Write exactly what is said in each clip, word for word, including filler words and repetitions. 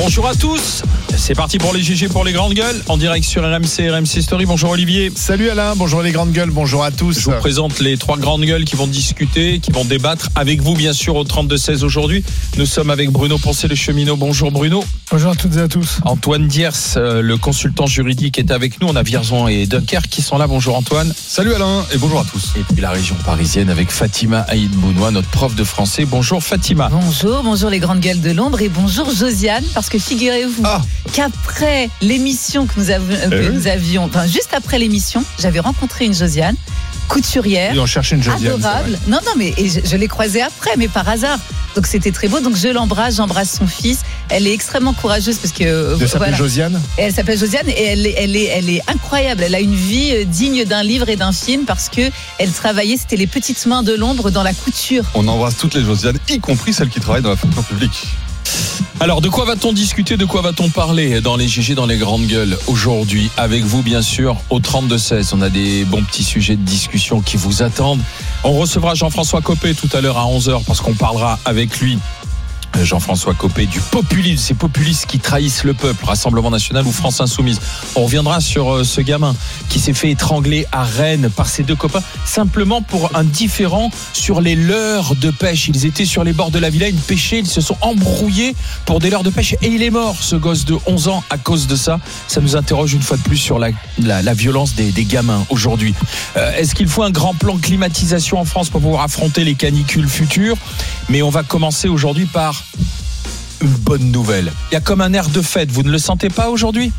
Bonjour à tous, c'est parti pour les G G pour les grandes gueules, en direct sur R M C, R M C Story. Bonjour Olivier. Salut Alain, bonjour les grandes gueules, bonjour à tous. Je vous présente les trois grandes gueules qui vont discuter, qui vont débattre avec vous bien sûr au trente-deux seize aujourd'hui. Nous sommes avec Bruno Poncet le cheminot. Bonjour Bruno. Bonjour à toutes et à tous. Antoine Diers, le consultant juridique, est avec nous. On a Vierzon et Dunkerque qui sont là. Bonjour Antoine. Salut Alain et bonjour à tous. Et puis la région parisienne avec Fatima Aïd Bounoua, notre prof de français. Bonjour Fatima. Bonjour, bonjour les grandes gueules de l'ombre et bonjour Josiane, parce que figurez-vous ah. qu'après l'émission que nous, av- que euh nous avions, enfin juste après l'émission, j'avais rencontré une Josiane, couturière, et on cherchait une Josiane, adorable. Non, non, mais et je, je l'ai croisée après, mais par hasard. Donc c'était très beau. Donc je l'embrasse, j'embrasse son fils. Elle est extrêmement courageuse parce que. Elle s'appelle voilà. Josiane. Et elle s'appelle Josiane et elle est, elle est, elle est incroyable. Elle a une vie digne d'un livre et d'un film parce que elle travaillait. C'était les petites mains de l'ombre dans la couture. On embrasse toutes les Josianes, y compris celles qui travaillent dans la fonction publique. Alors, de quoi va-t-on discuter, de quoi va-t-on parler dans les G G, dans les grandes gueules aujourd'hui? Avec vous, bien sûr, au trente-deux seize. On a des bons petits sujets de discussion qui vous attendent. On recevra Jean-François Copé tout à l'heure à onze heures parce qu'on parlera avec lui. Jean-François Copé, du populisme, ces populistes qui trahissent le peuple, Rassemblement National ou France Insoumise. On reviendra sur euh, ce gamin qui s'est fait étrangler à Rennes par ses deux copains, simplement pour un différend sur les leurres de pêche. Ils étaient sur les bords de la Vilaine, pêchaient, ils se sont embrouillés pour des leurres de pêche et il est mort, ce gosse de onze ans, à cause de ça. Ça nous interroge une fois de plus sur la, la, la violence des, des gamins aujourd'hui. Euh, est-ce qu'il faut un grand plan de climatisation en France pour pouvoir affronter les canicules futures? Mais on va commencer aujourd'hui par une bonne nouvelle. Il y a comme un air de fête, vous ne le sentez pas aujourd'hui?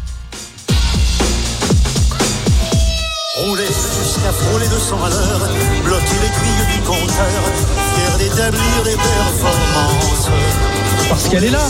Rouler jusqu'à frôler deux cents à l'heure, bloquer les grilles du compteur, fier d'établir des performances. Parce qu'elle est là.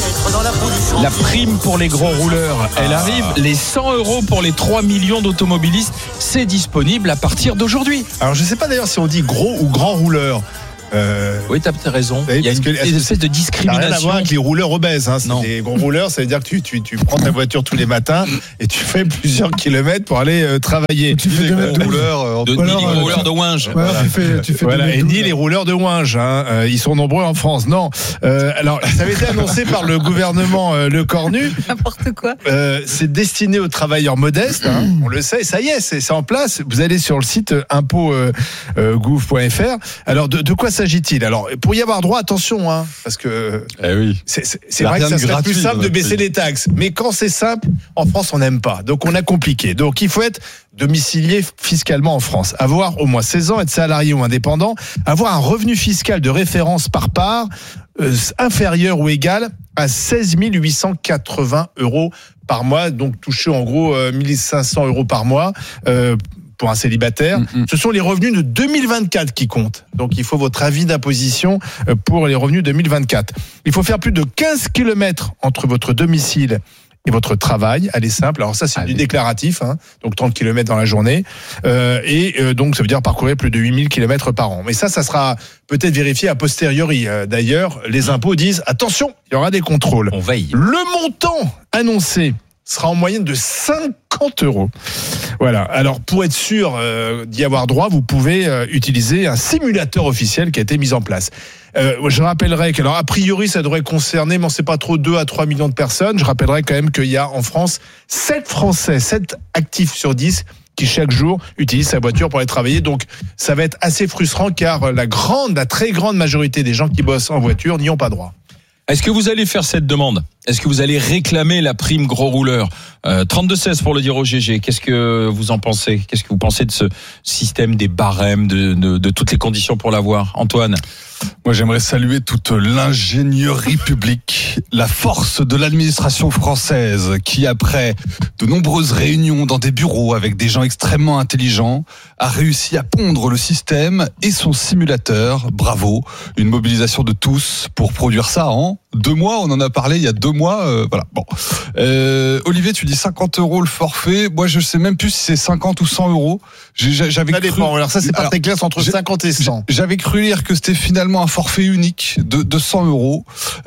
La prime pour les gros rouleurs, elle arrive. Les cent euros pour les trois millions d'automobilistes, c'est disponible à partir d'aujourd'hui. Alors je ne sais pas d'ailleurs si on dit gros ou grand rouleur. Euh... Oui, tu as raison. Il y a une, une espèce de discrimination. Ça n'a rien à voir avec les rouleurs obèses. Hein. C'est non. Des gros rouleurs, ça veut dire que tu, tu, tu prends ta voiture tous les matins et tu fais plusieurs kilomètres pour aller euh, travailler. Tu fais des gros rouleurs euh, de, ni les gros rouleurs de Winge. Ouais, voilà. Tu fais, tu fais voilà. Et ni les rouleurs de Winge. Hein. Euh, ils sont nombreux en France. Non. Euh, alors, ça avait été annoncé par le gouvernement euh, Le Cornu. N'importe quoi. Euh, c'est destiné aux travailleurs modestes. Hein. On le sait. Ça y est, c'est, c'est en place. Vous allez sur le site impôt gouv point f r. Alors, de, de quoi s'agit-il? Alors, pour y avoir droit, attention, hein, parce que eh oui. c'est, c'est, c'est vrai que ça serait plus simple de baisser les taxes. Mais quand c'est simple, en France, on n'aime pas. Donc, on a compliqué. Donc, il faut être domicilié fiscalement en France, avoir au moins seize ans, être salarié ou indépendant, avoir un revenu fiscal de référence par part euh, inférieur ou égal à seize mille huit cent quatre-vingts euros par mois. Donc, toucher en gros euh, mille cinq cents euros par mois. Euh, pour un célibataire, mmh. Ce sont les revenus de deux mille vingt-quatre qui comptent. Donc, il faut votre avis d'imposition pour les revenus deux mille vingt-quatre. Il faut faire plus de quinze kilomètres entre votre domicile et votre travail. Elle est simple. Alors ça, c'est Allez. du déclaratif, hein, donc trente kilomètres dans la journée. Euh, et euh, donc, ça veut dire parcourir plus de huit mille kilomètres par an. Mais ça, ça sera peut-être vérifié a posteriori. Euh, d'ailleurs, les impôts disent, attention, il y aura des contrôles. On veille. Le montant annoncé sera en moyenne de cinquante euros. Voilà. Alors, pour être sûr euh, d'y avoir droit, vous pouvez euh, utiliser un simulateur officiel qui a été mis en place. Euh, je rappellerai que, alors, a priori, ça devrait concerner, mais on ne sait pas trop, deux à trois millions de personnes. Je rappellerai quand même qu'il y a en France sept Français, sept actifs sur dix qui chaque jour utilisent sa voiture pour aller travailler. Donc, ça va être assez frustrant car la grande, la très grande majorité des gens qui bossent en voiture n'y ont pas droit. Est-ce que vous allez faire cette demande? Est-ce que vous allez réclamer la prime gros rouleur? euh, trente-deux seize pour le dire au G G. Qu'est-ce que vous en pensez? Qu'est-ce que vous pensez de ce système des barèmes, de, de, de toutes les conditions pour l'avoir? Antoine? Moi, j'aimerais saluer toute l'ingénierie publique, la force de l'administration française qui, après de nombreuses réunions dans des bureaux avec des gens extrêmement intelligents, a réussi à pondre le système et son simulateur. Bravo. Une mobilisation de tous pour produire ça en deux mois. On en a parlé il y a deux mois. Euh, voilà. Bon. Euh, Olivier, tu dis cinquante euros le forfait. Moi, je sais même plus si c'est cinquante ou cent euros. J'ai, j'avais ça cru... dépend. Alors ça, c'est pas Alors, très clair, c'est entre cinquante et cent. J'avais cru lire que c'était finalement un forfait unique de, de cent euros.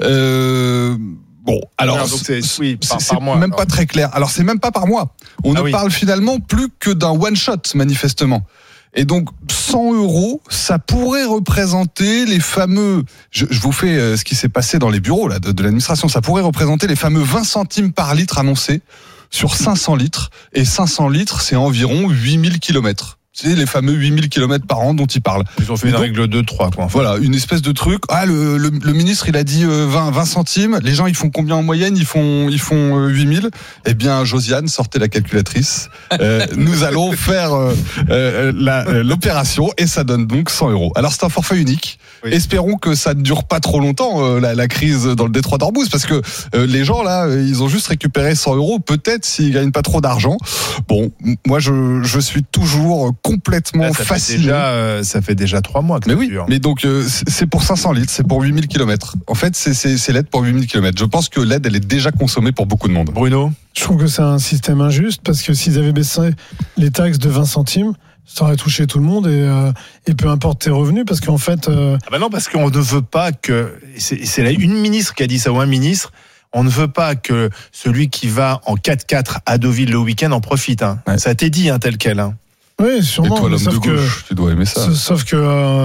Euh... Bon, alors, alors donc c'est, oui, par, c'est par mois, même alors. pas très clair. Alors c'est même pas par mois. On ah ne oui. parle finalement plus que d'un one shot, manifestement. Et donc, cent euros, ça pourrait représenter les fameux, je, je vous fais euh, ce qui s'est passé dans les bureaux là, de, de l'administration, ça pourrait représenter les fameux vingt centimes par litre annoncés sur cinq cents litres. Et cinq cents litres, c'est environ huit mille kilomètres. C'est les fameux huit mille kilomètres par an dont il parle. Ils ont fait une donc, règle deux trois, quoi. Voilà, une espèce de truc. Ah, le, le, le ministre, il a dit euh, vingt, vingt centimes. Les gens, ils font combien en moyenne? Ils font, ils font euh, huit mille. Eh bien, Josiane, sortez la calculatrice. Euh, nous allons faire euh, euh, la, euh, l'opération et ça donne donc cent euros. Alors, c'est un forfait unique. Oui. Espérons que ça ne dure pas trop longtemps, euh, la, la crise dans le détroit d'Ormuz, parce que euh, les gens, là, ils ont juste récupéré cent euros, peut-être s'ils gagnent pas trop d'argent. Bon, moi, je, je suis toujours complètement là, ça fasciné. Fait déjà, euh, ça fait déjà trois mois que mais ça oui, dure. Mais donc, euh, c'est pour cinq cents litres, c'est pour huit mille kilomètres. En fait, c'est, c'est, c'est l'aide pour huit mille kilomètres. Je pense que l'aide, elle est déjà consommée pour beaucoup de monde. Bruno? Je trouve que c'est un système injuste parce que s'ils avaient baissé les taxes de vingt centimes, ça aurait touché tout le monde et, euh, et peu importe tes revenus parce qu'en fait. Euh... Ah ben non, parce qu'on ne veut pas que. C'est, c'est là une ministre qui a dit ça ou un ministre. On ne veut pas que celui qui va en quatre-quatre à Deauville le week-end en profite. Hein. Ouais. Ça t'est dit, hein, tel quel. Hein. Oui, sûrement. Et toi, l'homme sauf de que, gauche, tu dois aimer ça. Sauf que,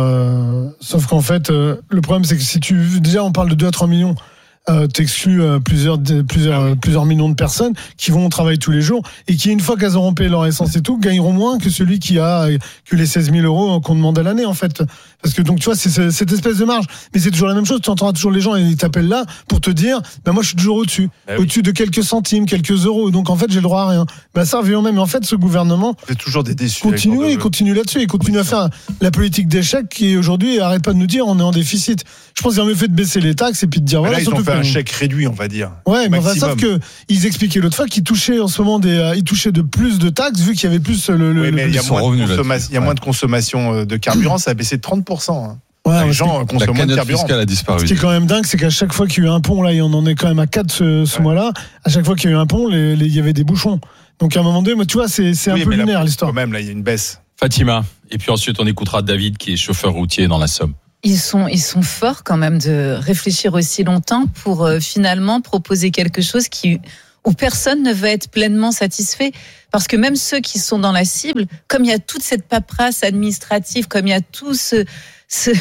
euh, sauf qu'en fait, euh, le problème, c'est que si tu, déjà, on parle de deux à trois millions. Euh, t'exclus euh, plusieurs, plusieurs, euh, plusieurs millions de personnes qui vont au travail tous les jours et qui, une fois qu'elles auront payé leur essence et tout, gagneront moins que celui qui a que les seize mille euros qu'on demande à l'année, en fait. Parce que donc, tu vois, c'est, c'est cette espèce de marge. Mais c'est toujours la même chose. Tu entendras toujours les gens et ils t'appellent là pour te dire, ben moi, je suis toujours au-dessus. Ben oui. Au-dessus de quelques centimes, quelques euros. Donc, en fait, j'ai le droit à rien. Ben, ça revient au même. Mais en fait, ce gouvernement. C'est toujours des déçus. Continue, il continue là-dessus. Il continue oui, à faire la politique d'échec qui, aujourd'hui, arrête pas de nous dire, on est en déficit. Je pense qu'il a mieux fait de baisser les taxes et puis de dire, voilà, là, ils ont fait un chèque réduit, on va dire. Ouais, mais enfin, sauf que ils expliquaient l'autre fois qu'ils touchaient en ce moment des, euh, ils touchaient de plus de taxes vu qu'il y avait plus le. le oui, mais le il y a, moins de, consommation, il y a ouais. moins de consommation de carburant, ça a baissé de trente pour cent. Hein. Ouais, les gens consomment moins de carburant. A disparu. Ce qui est quand même dingue, c'est qu'à chaque fois qu'il y a eu un pont, là, il y en est quand même à quatre ce, ce ouais. mois-là. À chaque fois qu'il y a eu un pont, les, les, il y avait des bouchons. Donc à un moment donné, moi, tu vois, c'est, c'est oui, un peu lunaire là, l'histoire. Quand même, là, il y a une baisse. Fatima, et puis ensuite on écoutera David qui est chauffeur routier dans la Somme. Ils sont, ils sont forts quand même de réfléchir aussi longtemps pour euh, finalement proposer quelque chose qui, où personne ne va être pleinement satisfait. Parce que même ceux qui sont dans la cible, comme il y a toute cette paperasse administrative, comme il y a tout ce... ce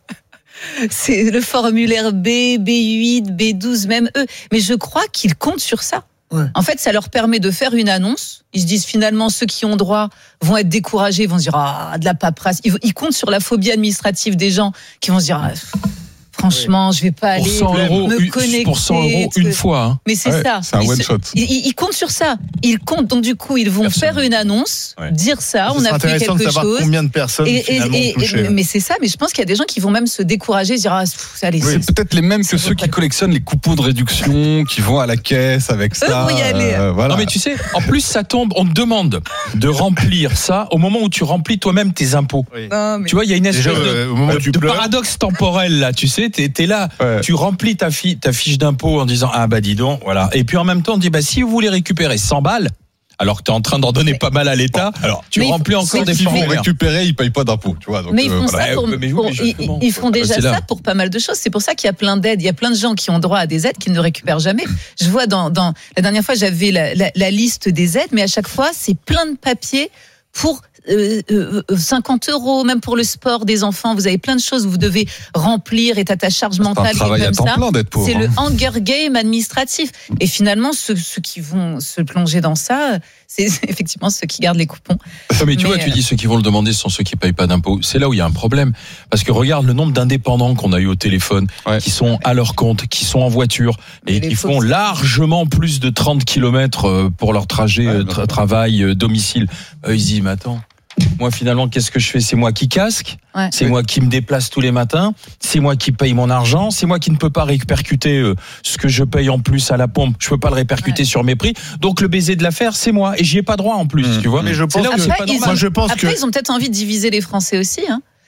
c'est le formulaire B, B huit, B douze, même eux. Mais je crois qu'ils comptent sur ça. Ouais. En fait, ça leur permet de faire une annonce. Ils se disent finalement, ceux qui ont droit vont être découragés, vont se dire ah de la paperasse. Ils, ils comptent sur la phobie administrative des gens qui vont se dire ah, franchement, oui. je vais pas aller cent euros, me connecter. Pour cent euros une fois. Hein. Mais c'est ouais, ça. C'est un one shot. Ils, ils, ils comptent sur ça. Ils comptent. Donc du coup, ils vont personne. faire une annonce, ouais. dire ça. Ça on a fait quelque de savoir chose. Combien de personnes et, finalement et, et, touchées. Mais c'est ça. Mais je pense qu'il y a des gens qui vont même se décourager, se dire ah, pff, allez. Oui, c'est peut-être les mêmes que ceux qui collectionnent les coupons de réduction, qui vont à la caisse avec ça. Eux vont y aller. Euh, voilà. Non mais tu sais, en plus ça tombe. On te demande de remplir ça au moment où tu remplis toi-même tes impôts. Oui. Non, mais... Tu vois, il y a une espèce Déjà, de, euh, au moment où tu de paradoxe temporel là. Tu sais, t'es, t'es là. Ouais. Tu remplis ta, fi- ta fiche d'impôt en disant ah bah dis donc voilà et puis en même temps on dit bah si vous voulez récupérer cent balles alors que tu es en train d'en donner mais, pas mal à l'État bon, alors tu remplis encore des formulaires. Ils vont récupérer, ils payent pas d'impôts, tu vois. Donc mais ils font euh, ça voilà. pour, mais, pour, mais ils, ils font déjà ça pour pas mal de choses. C'est pour ça qu'il y a plein d'aides. Il y a plein de gens qui ont droit à des aides qu'ils ne récupèrent jamais. Je vois dans, dans la dernière fois j'avais la, la, la liste des aides, mais à chaque fois c'est plein de papiers pour euh, euh, cinquante euros, même pour le sport des enfants, vous avez plein de choses où vous devez remplir et t'as ta charge c'est mentale un travail comme à temps ça. Plein d'être pauvre, c'est hein. le Hunger Game administratif. Et finalement, ceux, ceux qui vont se plonger dans ça, c'est effectivement ceux qui gardent les coupons. Mais tu mais vois, tu dis ceux qui vont le demander sont ceux qui payent pas d'impôts. C'est là où il y a un problème. Parce que regarde le nombre d'indépendants qu'on a eu au téléphone, ouais. qui sont à leur compte, qui sont en voiture et, et qui font largement plus de trente kilomètres pour leur trajet ouais, tra- travail, domicile. Eux, ils se disent, mais attends. Moi, finalement, qu'est-ce que je fais ? C'est moi qui casque, ouais. c'est oui. moi qui me déplace tous les matins, c'est moi qui paye mon argent, c'est moi qui ne peux pas répercuter euh, ce que je paye en plus à la pompe. Je peux pas le répercuter ouais. sur mes prix. Donc, le baiser de l'affaire, c'est moi. Et j'y ai pas droit en plus, mmh. tu vois. Mais je pense que c'est pas normal. Moi, je pense après, que... ils ont peut-être envie de diviser les Français aussi, hein.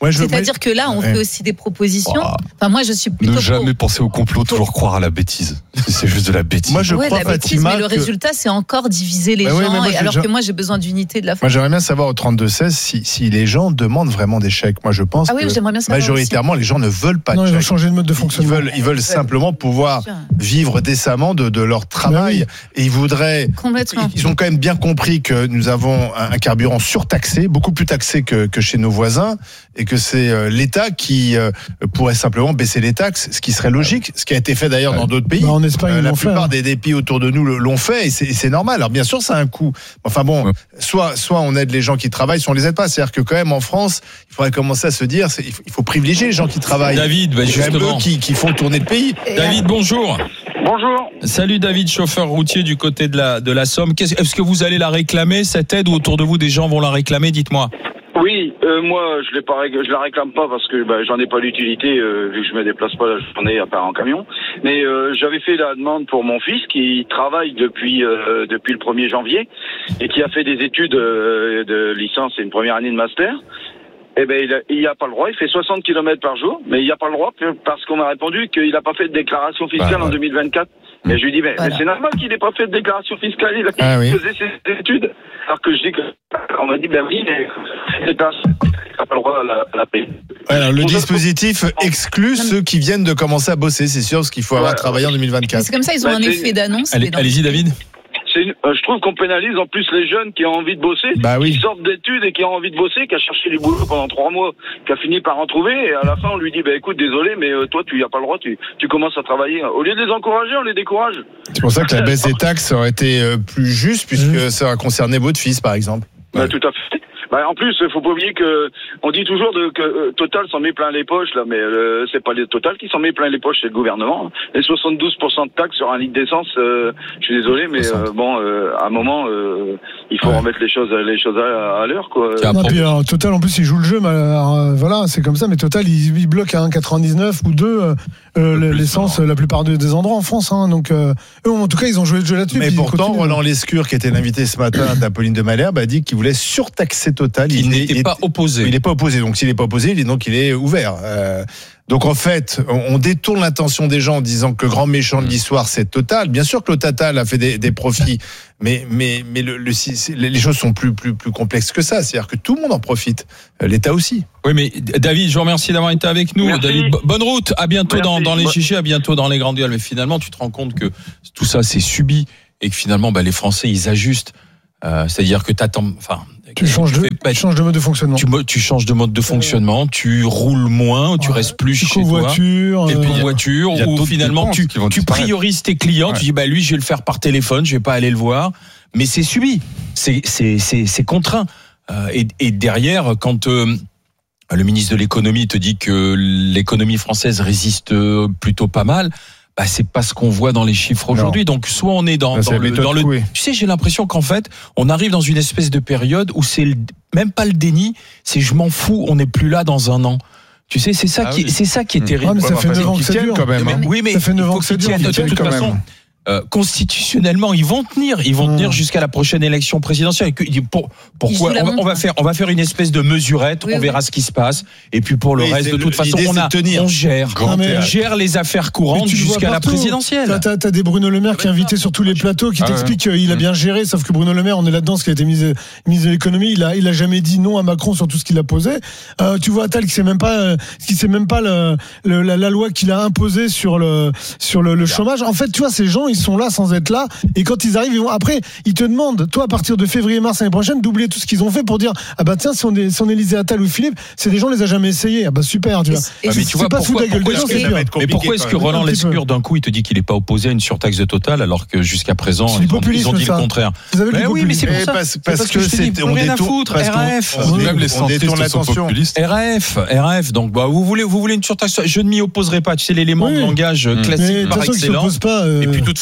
Ouais, je- C'est-à-dire que là, on Ouais. fait aussi des propositions. Oh. Enfin, moi, je suis plutôt Ne pour- jamais penser au complot, toujours croire à la bêtise. C'est juste de la bêtise. Moi, je Ouais, crois, la bêtise, Fatima, mais le que- résultat, c'est encore diviser les Bah gens. oui, mais moi, et je- alors je- que moi, j'ai besoin d'unité de la Moi, France. j'aimerais bien savoir au trente-deux seize si, si les gens demandent vraiment des chèques. Moi, je pense Ah oui, que j'aimerais bien savoir majoritairement, les gens ne veulent pas Non, de ils vont chèques. changer de mode de Ils fonctionnement. veulent, ils veulent simplement pouvoir Bien sûr. vivre décemment de, de leur travail. Et ils voudraient. Complètement. Ils ont quand même bien compris que nous avons un, un carburant surtaxé, beaucoup plus taxé que, que chez nos voisins, et que c'est euh, l'État qui euh, pourrait simplement baisser les taxes, ce qui serait logique, ce qui a été fait d'ailleurs dans d'autres pays. Bah, en Espagne, Euh, ils la l'ont fait, plupart hein. des, des pays autour de nous le- l'ont fait, et c'est, et c'est normal. Alors bien sûr, ça a un coût. Enfin bon, Ouais. soit, soit on aide les gens qui travaillent, soit on les aide pas. C'est-à-dire que quand même en France, il faudrait commencer à se dire, c'est- il faut, il faut privilégier les gens qui travaillent. David, bah, C'est quand même justement. eux qui, qui font tourner le pays. David, bonjour. Bonjour. Salut David, chauffeur routier du côté de la, de la Somme. Qu'est-ce- Est-ce que vous allez la réclamer, cette aide, ou autour de vous des gens vont la réclamer? Dites-moi. Oui, euh, moi je l'ai pas, rég- je la réclame pas parce que bah, j'en ai pas l'utilité euh, vu que je me déplace pas la journée à part en camion. Mais euh, j'avais fait la demande pour mon fils qui travaille depuis euh, depuis le premier janvier et qui a fait des études euh, de licence et une première année de master. Eh ben, il a, il a pas le droit. Il fait soixante kilomètres par jour, mais il a pas le droit parce qu'on m'a répondu qu'il a pas fait de déclaration fiscale Bah, en deux mille vingt-quatre. Et je lui dis, mais, Voilà. mais c'est normal qu'il n'ait pas fait de déclaration fiscale. Il, a, Ah oui. il faisait ses études. Alors que je dis que, on m'a dit, ben oui, mais c'est pas, il n'a pas le droit à la, à la paix. Alors, le On doit- dispositif exclut ceux qui viennent de commencer à bosser, c'est sûr, parce qu'il faut avoir Ouais. travaillé en deux mille Mais vingt-quatre. c'est comme ça, ils ont Bah, un c'est- effet d'annonce. Allez, mais dans- allez-y David. C'est une- euh, je trouve qu'on pénalise en plus les jeunes qui ont envie de bosser, Bah oui. qui sortent d'études et qui ont envie de bosser, qui a cherché du boulot pendant trois mois, qui a fini par en trouver, et à la fin on lui dit, bah écoute, désolé, mais euh, toi tu n'as pas le droit, tu, tu commences à travailler. Au lieu de les encourager, on les décourage. C'est pour ça que la baisse des taxes aurait été euh, plus juste, puisque ça aurait concerné votre fils, par exemple. Bah, tout à fait. Bah, en plus, faut pas oublier que on dit toujours de, que euh, Total s'en met plein les poches là, mais euh, c'est pas les Total qui s'en met plein les poches, c'est le gouvernement. Les soixante-douze pour cent de taxes sur un litre d'essence, euh, je suis désolé, mais euh, bon, euh, à un moment, euh, il faut Ouais. remettre les choses, les choses à, à l'heure, quoi. Tiens, Non, Après- puis alors, Total, en plus, il joue le jeu, mais alors, euh, voilà, c'est comme ça, mais Total, il, il bloque à un virgule quatre-vingt-dix-neuf ou deux euh, euh, plus, l'essence non. euh, la plupart de- des endroits en France. Hein, donc, euh, eux, en tout cas, ils ont joué le jeu là-dessus. Mais puis ils pourtant, continuent. Roland Lescure, qui était l'invité ce matin d'Apolline de Malherbe, a dit qu'il voulait surtaxer Total. Il est- n'était pas opposé. Il n'est pas opposé. Donc, s'il n'est pas opposé, il est, donc il est ouvert. Euh, donc, en fait, on, on détourne l'attention des gens en disant que le grand méchant de l'histoire, c'est Total. Bien sûr que le Total a fait des, des profits, mais, mais, mais le, le- si- si- les choses sont plus, plus, plus complexes que ça. C'est-à-dire que tout le monde en profite. Euh, L'État aussi. Oui, mais David, je vous remercie d'avoir été avec nous. Merci. David, bo- bonne route. À bientôt Merci. dans, dans les Bo- G G, à bientôt dans les grandes gueules. Mais finalement, tu te rends compte que tout ça, c'est subi et que finalement, bah, les Français, ils ajustent. Euh, c'est-à-dire que t'attends, enfin, Tu changes de, fais pas- tu changes de mode de fonctionnement. tu, mo- tu changes de mode de fonctionnement, tu roules moins, tu Ouais. restes plus Tu chez toi. covoitures. T'es euh, plus en voiture, il y a ou d'autres finalement dépenses tu, qui vont tu disparaître. priorises tes clients, Ouais. tu dis bah lui je vais le faire par téléphone, je vais pas aller le voir, mais c'est subi, c'est c'est c'est c'est contraint. Euh, et, et derrière quand euh, le ministre de l'économie te dit que l'économie française résiste euh, plutôt pas mal, bah c'est pas ce qu'on voit dans les chiffres aujourd'hui. Donc soit on est dans, Ça, c'est dans la le, méthode dans le Coué. tu sais, j'ai l'impression qu'en fait, on arrive dans une espèce de période où c'est le- même pas le déni, c'est je m'en fous, on n'est plus là dans un an. Tu sais, c'est ça Ah qui, oui. c'est ça qui est Mmh. terrible. Ah, mais ça Ouais, fait enfin, neuf ans qu'ils que ça tiennent dure. quand même. Mais hein. oui, mais Ça fait neuf il ans faut que ça qu'ils dure, tiennent. qu'ils De tiennent toute quand façon, même. euh, constitutionnellement, ils vont tenir. Ils vont Mmh. tenir jusqu'à la prochaine élection présidentielle. Et que- pour- pourquoi Ils jouent la on va, on va montre. faire, on va faire une espèce de mesurette. Oui, on oui. verra ce qui se passe. Et puis pour le Oui, reste, c'est de le- toute façon, l'idée, on c'est a, de tenir. on gère, Grand on théâtre. gère les affaires Mais courantes tu le vois jusqu'à la partout. présidentielle. T'as, t'as, t'as des Bruno Le Maire qui est invité sur tous les plateaux qui Ah ouais. t'explique qu'il a bien géré, sauf que Bruno Le Maire, on est là-dedans, ce qui a été mis, mis de l'économie, il a, il a jamais dit non à Macron sur tout ce qu'il a posé. Euh, tu vois Attal qui sait même pas, euh, qui sait même pas le, le- la, la loi qu'il a imposée sur le, sur le, le chômage. En fait, tu vois, ces gens, ils sont là sans être là, et quand ils arrivent, ils vont, après, ils te demandent, toi, à partir de février-mars l'année prochaine, d'oublier tout ce qu'ils ont fait pour dire, ah bah tiens, si on est, si on est Élisée Attal ou Philippe, c'est des gens, on les a jamais essayés. Ah bah super, tu vois. Et- Ah, mais C'est- tu vois, c'est pas pourquoi- foutre la gueule pourquoi des gens, est-ce c'est que- dire. va être Mais compliqué, pourquoi est-ce quand que même. Roland Un petit peu. Lescure, d'un coup, il te dit qu'il n'est pas opposé à une surtaxe de Total, alors que jusqu'à présent, C'est du ils ont, populisme, ils ont dit ça. le contraire. Vous avez Mais du oui, mais c'est populisme. pour Eh, ça. parce- C'est parce parce que que je te dis, c'est- plus on rien à détourne- foutre, parce qu'on- R A F. on Même les on centristes détourne sont l'attention. populistes. R A F, R A F, donc bah, vous voulez vous voulez une surtaxe, je ne m'y opposerai pas, tu sais l'élément Oui. de langage Mmh. classique Mais de par toute façon, ils excellence. s'opposent pas. euh, Et puis de toute façon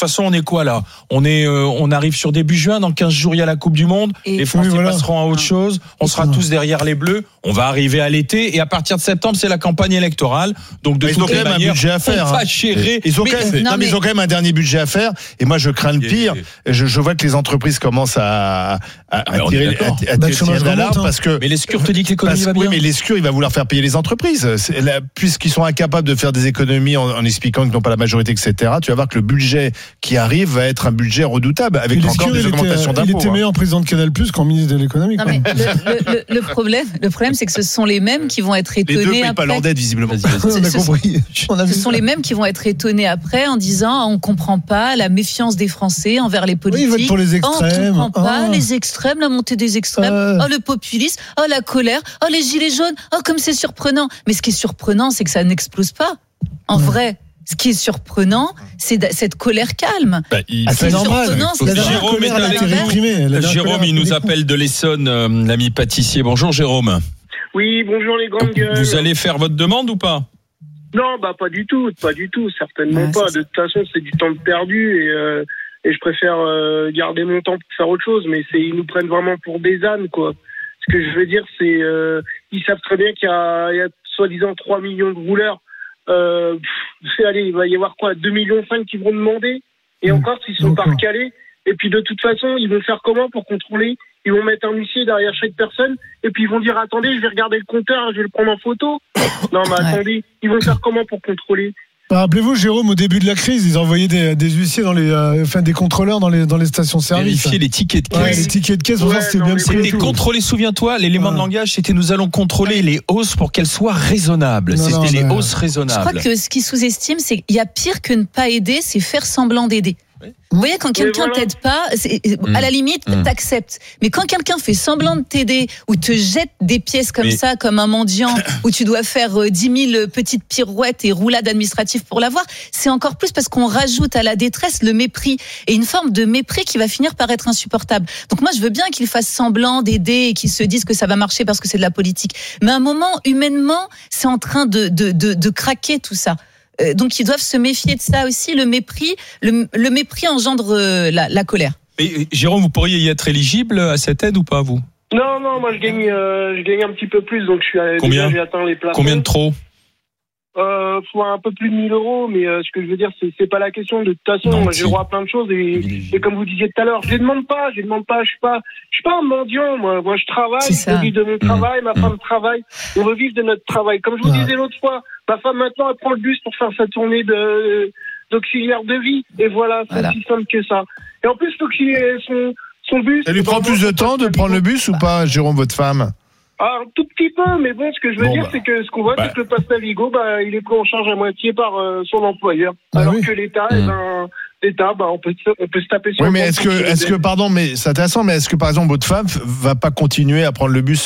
façon, on est quoi là ? On est, euh, on arrive sur début juin. Dans quinze jours, il y a la Coupe du Monde. Et les Français oui, voilà. passeront à autre chose. On sera tous derrière les Bleus. On va arriver à l'été et à partir de septembre, c'est la campagne électorale. Donc de ils toute ont quand même manière, un budget à faire. on va hein. gérer. Ils ont, Mais, quand même, non, non, mais mais- ils ont quand même un dernier budget à faire. Et moi, je crains le pire. Je, je vois que les entreprises commencent à, à, à mais on est tirer, d'accord. à, à Bah, le tirer chômage l'alarme remonte, hein. parce que. Mais l'escure te dit que l'économie Parce, va oui, bien. mais l'escure, il va vouloir faire payer les entreprises. C'est la- puisqu'ils sont incapables de faire des économies en, en expliquant qu'ils n'ont pas la majorité, et cetera. Tu vas voir que le budget qui arrive va être un budget redoutable avec Et encore l'escure, des il augmentations était, il d'impôts. était hein. meilleur président de Canal+ qu'en ministre de l'économie. Non, quoi. mais le, le- le- le problème, le problème, c'est que ce sont les mêmes qui vont être Les deux étonnés payent pas après. leur dette, visiblement. Vas-y, vas-y. On a ce- compris. On a vu Ce sont ça. les mêmes qui vont être étonnés après en disant on comprend pas la méfiance des Français envers les Oui, politiques. ils votent pour les Oh, extrêmes. on comprend pas Ah. les extrêmes, la montée des extrêmes. Euh. Oh le populisme, oh la colère, oh les gilets jaunes. Oh comme c'est surprenant. Mais ce qui est surprenant, c'est que ça n'explose pas. En Ouais. vrai, ce qui est surprenant, c'est da- cette colère calme. Bah, il- Ah, c'est Ce qui est normal. surprenant, c'est La que- dernière Jérôme colère, est elle a avec été nous. réprimée. La dernière Jérôme, colère, il nous elle a été appelle de l'Essonne, euh, l'ami pâtissier. Bonjour Jérôme. Oui, bonjour les grandes gueules. Vous allez faire votre demande ou pas ? Non, bah pas du tout, pas du tout, certainement Ouais, pas. c'est De toute façon, c'est du temps perdu et, euh, et je préfère euh, garder mon temps pour faire autre chose. Mais c'est, ils nous prennent vraiment pour des ânes, quoi. Ce que je veux dire, c'est, euh, ils savent très bien qu'il y a, il y a soi-disant trois millions de rouleurs. Euh, pff, allez, il va y avoir quoi, deux virgule cinq millions qui vont demander. Et Mmh. encore, s'ils sont pas D'accord. recalés. Et puis de toute façon, ils vont faire comment pour contrôler? Ils vont mettre un huissier derrière chaque personne, et puis ils vont dire attendez, je vais regarder le compteur, je vais le prendre en photo. Non, mais attendez, ils vont faire comment pour contrôler? Bah, rappelez-vous, Jérôme, au début de la crise, ils envoyaient des, des huissiers dans les, euh, enfin des contrôleurs dans les dans les stations-service. Vérifier les tickets de Ouais, caisse. les tickets de caisse, pour Ouais, voir si c'était non, bien mais pris et C'était tout. contrôlé, souviens-toi, l'élément Ouais. de langage, c'était nous allons contrôler les hausses pour qu'elles soient raisonnables. Non, non, C'était les mais- hausses Je crois raisonnables. que ce qui sous-estime, c'est qu'il y a pire que ne pas aider, c'est faire semblant d'aider. Vous voyez, quand quelqu'un voilà. t'aide pas, c'est- Mm. à la limite, Mm. t'acceptes. Mais quand quelqu'un fait semblant de t'aider ou te jette des pièces comme Mais- ça, comme un mendiant, où tu dois faire euh, dix mille petites pirouettes et roulades administratives pour l'avoir, c'est encore plus parce qu'on rajoute à la détresse le mépris et une forme de mépris qui va finir par être insupportable. Donc moi, je veux bien qu'ils fassent semblant d'aider et qu'ils se disent que ça va marcher parce que c'est de la politique. Mais à un moment, humainement, c'est en train de, de, de, de craquer tout ça. Euh, donc ils doivent se méfier de ça aussi. Le mépris, le, le mépris engendre euh, la, la colère. Mais, euh, Jérôme, vous pourriez y être éligible à cette aide ou pas, vous ? Non, non, moi je gagne, euh, je gagne un petit peu plus, donc je suis à, Combien déjà, j'ai atteint les plafonds. Combien de trop ? Euh, faut un peu plus de mille euros, mais euh, ce que je veux dire, c'est, c'est pas la question. De toute façon, Non, moi, si. j'ai le droit à plein de choses et, et comme vous disiez tout à l'heure, je les demande pas, je les demande pas, je suis pas, je suis pas un mendiant, moi. Moi, je travaille, C'est ça. je vis de mon travail, ma Mmh. femme travaille, on veut vivre de notre travail. Comme je vous Ouais. disais l'autre fois, ma femme maintenant, elle prend le bus pour faire sa tournée de, d'auxiliaire de vie. Et voilà, c'est Voilà. aussi simple que ça. Et en plus, l'auxiliaire, son, son bus. Ça lui prend dans- plus de temps de prendre le bus ou pas, Jérôme, votre femme? Ah, un tout petit peu, mais bon, ce que je veux Bon, dire, bah. c'est que ce qu'on voit, Bah. c'est que le pass Navigo, bah, il est pris en charge à moitié par euh, son employeur. Bah alors oui. que l'État, Mmh. eh ben, l'État, bah, on peut, se- on peut se taper sur Oui, le mais ventre est-ce que, pour se est-ce que, aider. pardon, mais c'est intéressant, mais est-ce que, par exemple, votre femme va pas continuer à prendre le bus